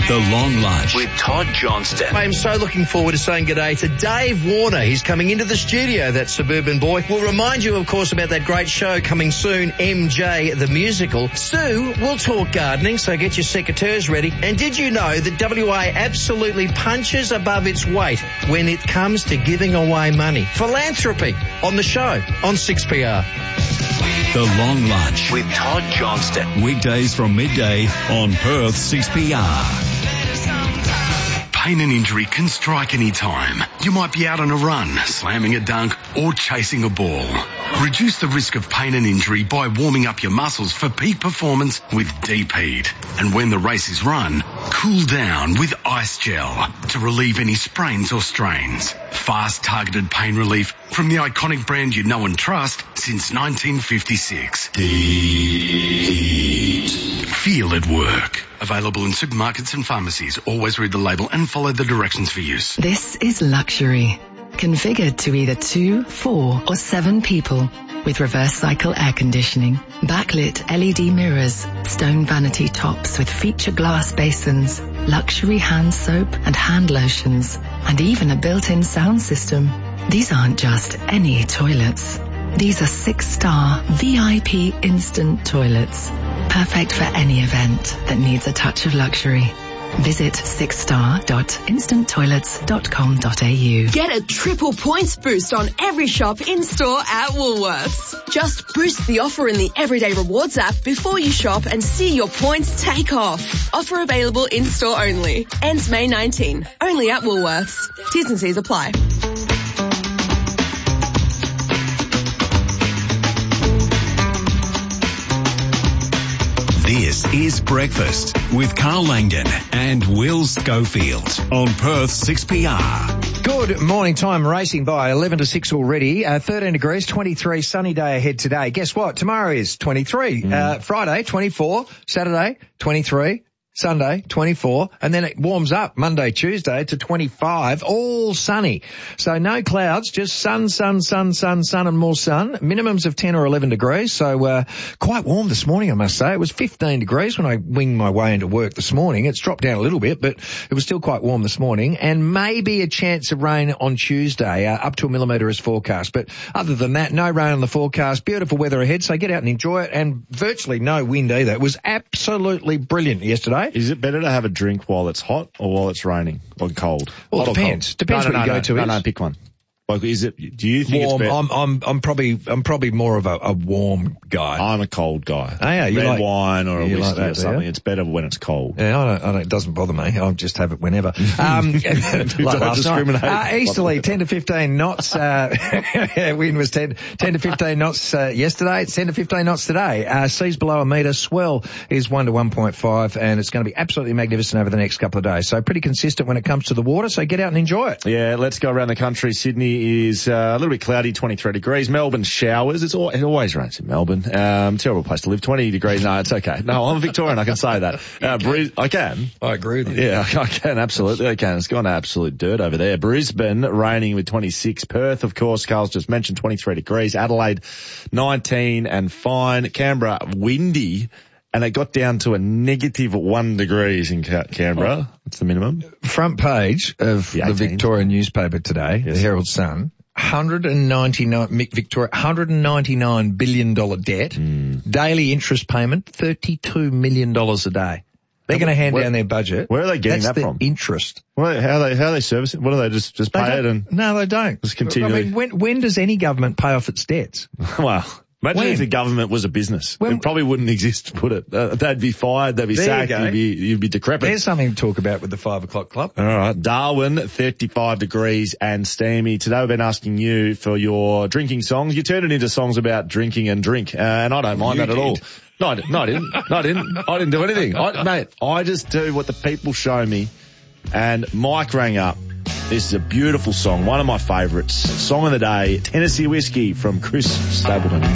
The Long Lunch with Todd Johnston. I am so looking forward to saying g'day to Dave Warner. He's coming into the studio, that suburban boy. We'll remind you, of course, about that great show coming soon, MJ the Musical. Sue will talk gardening, so get your secateurs ready. And did you know that WA absolutely punches above its weight when it comes to giving away money? Philanthropy on the show on 6PR. The Long Lunch with Todd Johnston. Weekdays from midday on Perth 6PR. Pain and injury can strike any time. You might be out on a run, slamming a dunk, or chasing a ball. Reduce the risk of pain and injury by warming up your muscles for peak performance with Deep Heat. And when the race is run, cool down with Ice Gel to relieve any sprains or strains. Fast, targeted pain relief from the iconic brand you know and trust since 1956. Deep Heat. Feel it work. Available in supermarkets and pharmacies. Always read the label and follow the directions for use. This is luxury. Configured to either 2, 4 or 7 people. With reverse cycle air conditioning, backlit LED mirrors, stone vanity tops with feature glass basins, luxury hand soap and hand lotions, and even a built-in sound system. These aren't just any toilets. These are 6-star VIP instant toilets. Perfect for any event that needs a touch of luxury. Visit 6star.instanttoilets.com.au. Get a triple points boost on every shop in-store at Woolworths. Just boost the offer in the Everyday Rewards app before you shop and see your points take off. Offer available in-store only. Ends May 19. Only at Woolworths. T's and C's apply. This is Breakfast with Carl Langdon and Will Schofield on Perth 6PR. Good morning. Time racing by 11 to 6 already. 13 degrees, 23, sunny day ahead today. Guess what? Tomorrow is 23. Friday, 24. Saturday, 23. Sunday, 24, and then it warms up Monday, Tuesday to 25, all sunny. So no clouds, just sun, and more sun. Minimums of 10 or 11 degrees, so quite warm this morning, I must say. It was 15 degrees when I winged my way into work this morning. It's dropped down a little bit, but it was still quite warm this morning, and maybe a chance of rain on Tuesday, up to 1 millimetre as forecast. But other than that, no rain on the forecast, beautiful weather ahead, so get out and enjoy it, and virtually no wind either. It was absolutely brilliant yesterday. Is it better to have a drink while it's hot or while it's raining or cold? Well, it depends. Depends what you go to. No, pick one. Like, is it? Do you think warm? It's better? I'm probably more of a warm guy. I'm a cold guy. Oh yeah, you red like wine or a whiskey like that, or something. Yeah? It's better when it's cold. Yeah, I don't. It doesn't bother me. I'll just have it whenever. Like discriminate. Easterly 10 to 15 knots. Wind was 10 to 15 knots yesterday. It's 10 to 15 knots today. Seas below a metre. Swell is 1 to 1.5, and it's going to be absolutely magnificent over the next couple of days. So pretty consistent when it comes to the water. So get out and enjoy it. Yeah, let's go around the country. Sydney is a little bit cloudy, 23 degrees. Melbourne showers. It always rains in Melbourne. Terrible place to live. 20 degrees. No, it's okay. No, I'm Victorian. I can say that. I can. I agree with you. Yeah, I can. Absolutely. I can. It's gone to absolute dirt over there. Brisbane raining with 26. Perth, of course, Carl's just mentioned, 23 degrees. Adelaide, 19 and fine. Canberra, windy. And it got down to a negative 1 degrees in Canberra. That's the minimum. Front page of the Victorian newspaper today, the Herald Sun. $199 billion debt. Daily interest payment, $32 million a day. They're going to hand down their budget. Where are they getting that from? Interest. Well, how are they servicing? What do they just pay it and? No, they don't. Just continue. I mean, when does any government pay off its debts? Wow. Imagine if the government was a business. It probably wouldn't exist, would it? They'd be fired, they'd be sacked, you'd be decrepit. There's something to talk about with the 5 o'clock club. All right. Darwin, 35 degrees and steamy. Today we've been asking you for your drinking songs. You turned it into songs about drinking and drink, and I don't mind that at all. No, I didn't. I didn't do anything. Mate, I just do what the people show me. And Mike rang up. This is a beautiful song, one of my favourites. Song of the day, Tennessee Whiskey from Chris Stapleton.